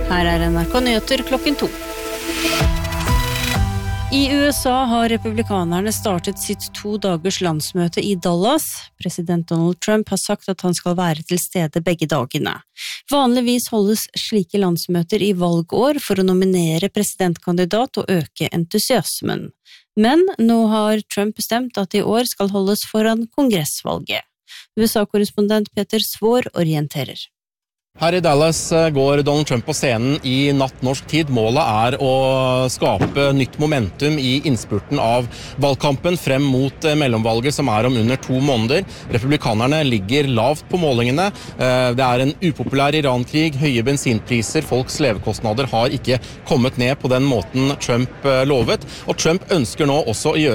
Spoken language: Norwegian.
Her NRK Nyheter klokken 2. I USA har republikanerne startet sitt 2 dagers landsmøte i Dallas. President Donald Trump har sagt at han skal være til stede begge dagene. Vanligvis holdes slike landsmøter i valgår for å nominere presidentkandidat og øke entusiasmen. Men nå har Trump bestemt at i år skal holdes foran kongressvalget. USA-korrespondent Peter Svår orienterer. Her i Dallas går Donald Trump på scenen i natt norsk tid. Målet er å skape nytt momentum i innspurten av valgkampen frem mot mellomvalget som er om under 2 måneder. Republikanerne ligger lavt på målingene. Det er en upopulær Iran-krig, høye bensinpriser, folks levekostnader har ikke kommet ned på den måten Trump lovet. Og Trump ønsker nå også å gjøre